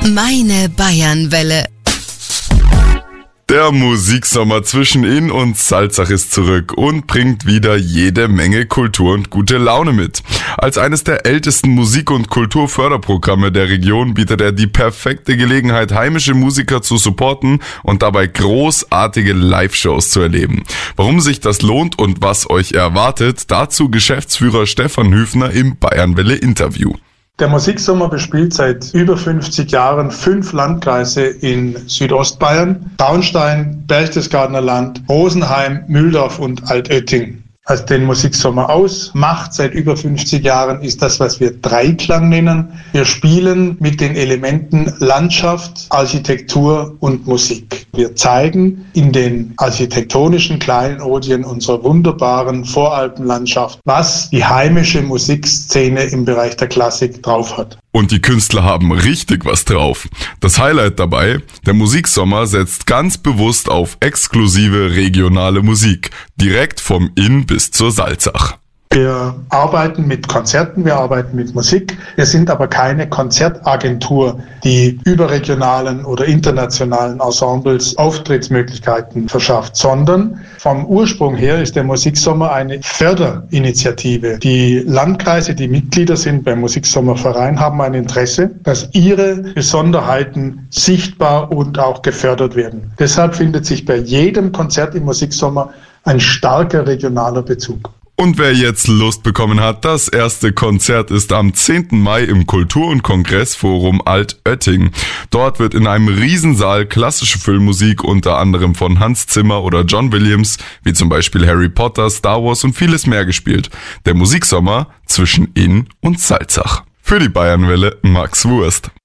Meine Bayernwelle. Der Musiksommer zwischen Inn und Salzach ist zurück und bringt wieder jede Menge Kultur und gute Laune mit. Als eines der ältesten Musik- und Kulturförderprogramme der Region bietet er die perfekte Gelegenheit, heimische Musiker zu supporten und dabei großartige Live-Shows zu erleben. Warum sich das lohnt und was euch erwartet, dazu Geschäftsführer Stefan Hüfner im Bayernwelle-Interview. Der Musiksommer bespielt seit über 50 Jahren 5 Landkreise in Südostbayern: Traunstein, Berchtesgadener Land, Rosenheim, Mühldorf und Altötting. Was den Musiksommer ausmacht seit über 50 Jahren, ist das, was wir Dreiklang nennen. Wir spielen mit den Elementen Landschaft, Architektur und Musik. Wir zeigen in den architektonischen Kleinodien unserer wunderbaren Voralpenlandschaft, was die heimische Musikszene im Bereich der Klassik drauf hat. Und die Künstler haben richtig was drauf. Das Highlight dabei: der Musiksommer setzt ganz bewusst auf exklusive regionale Musik, direkt vom Inn bis zur Salzach. Wir arbeiten mit Konzerten, wir arbeiten mit Musik. Wir sind aber keine Konzertagentur, die überregionalen oder internationalen Ensembles Auftrittsmöglichkeiten verschafft, sondern vom Ursprung her ist der Musiksommer eine Förderinitiative. Die Landkreise, die Mitglieder sind beim Musiksommerverein, haben ein Interesse, dass ihre Besonderheiten sichtbar und auch gefördert werden. Deshalb findet sich bei jedem Konzert im Musiksommer ein starker regionaler Bezug. Und wer jetzt Lust bekommen hat, das erste Konzert ist am 10. Mai im Kultur- und Kongressforum Altötting. Dort wird in einem Riesensaal klassische Filmmusik unter anderem von Hans Zimmer oder John Williams, wie zum Beispiel Harry Potter, Star Wars und vieles mehr gespielt. Der Musiksommer zwischen Inn und Salzach. Für die Bayernwelle, Max Wurst.